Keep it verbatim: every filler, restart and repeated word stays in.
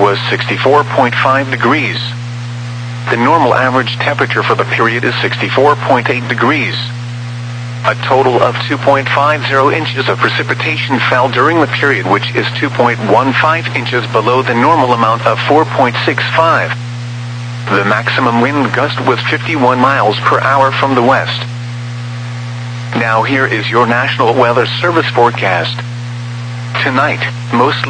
was sixty-four point five degrees. The normal average temperature for the period is sixty-four point eight degrees. A total of two point five zero inches of precipitation fell during the period, which is two point one five inches below the normal amount of four point six five. The maximum wind gust was fifty-one miles per hour from the west. Now here is your National Weather Service forecast. Tonight, mostly